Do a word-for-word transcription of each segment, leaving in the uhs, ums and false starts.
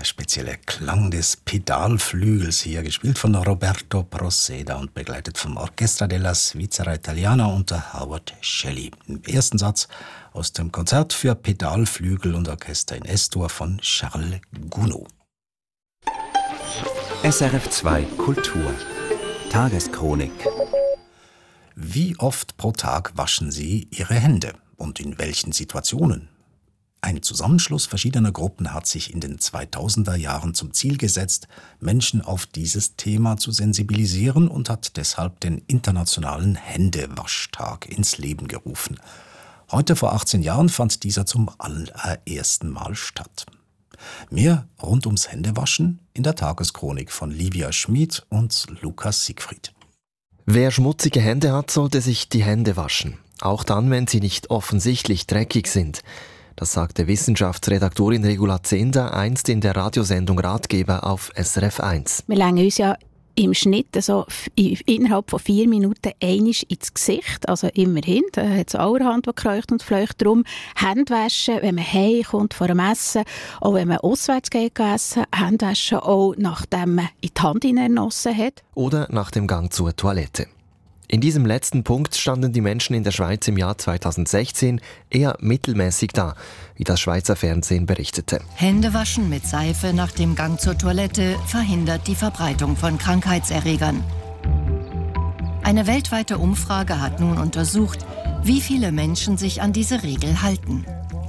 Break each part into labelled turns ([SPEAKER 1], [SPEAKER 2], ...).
[SPEAKER 1] Der spezielle Klang des Pedalflügels hier, gespielt von Roberto Proceda und begleitet vom Orchestra della Svizzera Italiana unter Howard Shelley. Im ersten Satz aus dem Konzert für Pedalflügel und Orchester in S-Dur von Charles Gounod.
[SPEAKER 2] S R F zwei Kultur Tageschronik.
[SPEAKER 1] Wie oft pro Tag waschen Sie Ihre Hände und in welchen Situationen? Ein Zusammenschluss verschiedener Gruppen hat sich in den zweitausender Jahren zum Ziel gesetzt, Menschen auf dieses Thema zu sensibilisieren und hat deshalb den Internationalen Händewaschtag ins Leben gerufen. Heute vor achtzehn Jahren fand dieser zum allerersten Mal statt. Mehr rund ums Händewaschen in der Tageschronik von Livia Schmid und Lukas Siegfried.
[SPEAKER 3] Wer schmutzige Hände hat, sollte sich die Hände waschen. Auch dann, wenn sie nicht offensichtlich dreckig sind. Das sagte Wissenschaftsredaktorin Regula Zehnder einst in der Radiosendung Ratgeber auf S R F eins.
[SPEAKER 4] Wir legen uns ja im Schnitt so innerhalb von vier Minuten einmal ins Gesicht. Also immerhin, da hat es allerhand, was kreucht und fleucht. Darum Hände waschen, wenn man heimkommt vor dem Essen, auch wenn man auswärts geht essen, Hände waschen auch nachdem man in die Hand hineingenossen hat.
[SPEAKER 3] Oder nach dem Gang zur Toilette. In diesem letzten Punkt standen die Menschen in der Schweiz im Jahr zweitausendsechzehn eher mittelmäßig da, wie das Schweizer Fernsehen berichtete.
[SPEAKER 5] Händewaschen mit Seife nach dem Gang zur Toilette verhindert die Verbreitung von Krankheitserregern. Eine weltweite Umfrage hat nun untersucht, wie viele Menschen sich an diese Regel halten.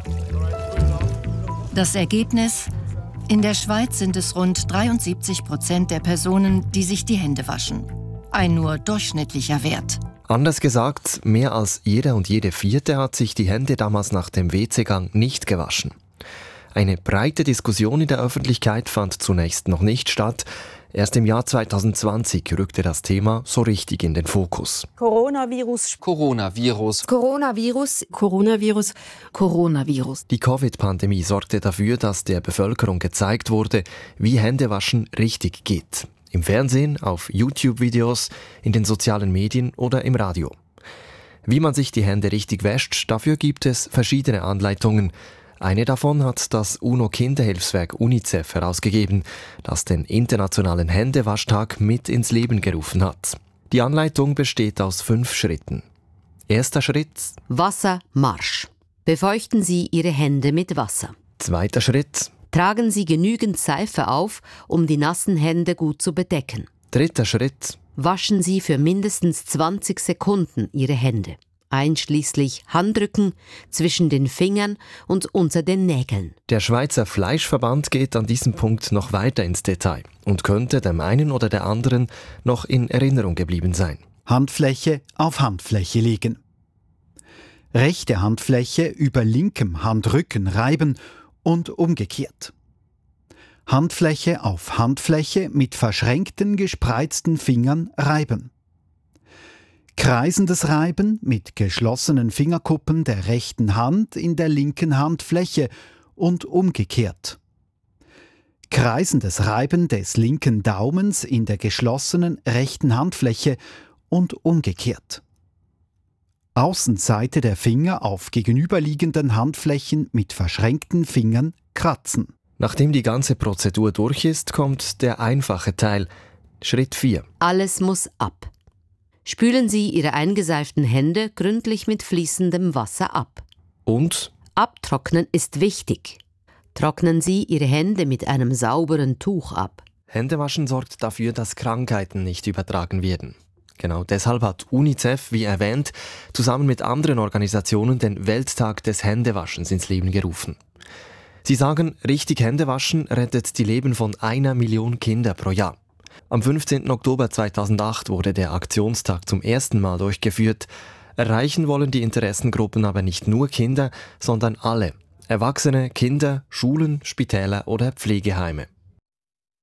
[SPEAKER 5] Das Ergebnis? In der Schweiz sind es rund dreiundsiebzig Prozent der Personen, die sich die Hände waschen. Ein nur durchschnittlicher Wert.
[SPEAKER 3] Anders gesagt, mehr als jeder und jede Vierte hat sich die Hände damals nach dem W C-Gang nicht gewaschen. Eine breite Diskussion in der Öffentlichkeit fand zunächst noch nicht statt. Erst im Jahr zweitausendzwanzig rückte das Thema so richtig in den Fokus.
[SPEAKER 6] Coronavirus.
[SPEAKER 7] Coronavirus.
[SPEAKER 6] Coronavirus. Coronavirus. Coronavirus.
[SPEAKER 3] Die Covid-Pandemie sorgte dafür, dass der Bevölkerung gezeigt wurde, wie Händewaschen richtig geht. Im Fernsehen, auf YouTube-Videos, in den sozialen Medien oder im Radio. Wie man sich die Hände richtig wäscht, dafür gibt es verschiedene Anleitungen. Eine davon hat das UNO-Kinderhilfswerk UNICEF herausgegeben, das den Internationalen Händewaschtag mit ins Leben gerufen hat. Die Anleitung besteht aus fünf Schritten. Erster Schritt:
[SPEAKER 8] Wassermarsch. Befeuchten Sie Ihre Hände mit Wasser.
[SPEAKER 3] Zweiter Schritt:
[SPEAKER 8] Tragen Sie genügend Seife auf, um die nassen Hände gut zu bedecken.
[SPEAKER 3] Dritter Schritt:
[SPEAKER 8] Waschen Sie für mindestens zwanzig Sekunden Ihre Hände, einschließlich Handrücken, zwischen den Fingern und unter den Nägeln.
[SPEAKER 3] Der Schweizer Fleischverband geht an diesem Punkt noch weiter ins Detail und könnte dem einen oder der anderen noch in Erinnerung geblieben sein.
[SPEAKER 9] Handfläche auf Handfläche legen. Rechte Handfläche über linkem Handrücken reiben und umgekehrt. Handfläche auf Handfläche mit verschränkten, gespreizten Fingern reiben. Kreisendes Reiben mit geschlossenen Fingerkuppen der rechten Hand in der linken Handfläche und umgekehrt. Kreisendes Reiben des linken Daumens in der geschlossenen rechten Handfläche und umgekehrt. Außenseite der Finger auf gegenüberliegenden Handflächen mit verschränkten Fingern kratzen.
[SPEAKER 3] Nachdem die ganze Prozedur durch ist, kommt der einfache Teil. Schritt vier.
[SPEAKER 8] Alles muss ab. Spülen Sie Ihre eingeseiften Hände gründlich mit fließendem Wasser ab.
[SPEAKER 3] Und?
[SPEAKER 8] Abtrocknen ist wichtig. Trocknen Sie Ihre Hände mit einem sauberen Tuch ab.
[SPEAKER 3] Händewaschen sorgt dafür, dass Krankheiten nicht übertragen werden. Genau deshalb hat UNICEF, wie erwähnt, zusammen mit anderen Organisationen den Welttag des Händewaschens ins Leben gerufen. Sie sagen, richtig Händewaschen rettet die Leben von einer Million Kinder pro Jahr. Am fünfzehnten Oktober zweitausendacht wurde der Aktionstag zum ersten Mal durchgeführt. Erreichen wollen die Interessengruppen aber nicht nur Kinder, sondern alle. Erwachsene, Kinder, Schulen, Spitäler oder Pflegeheime.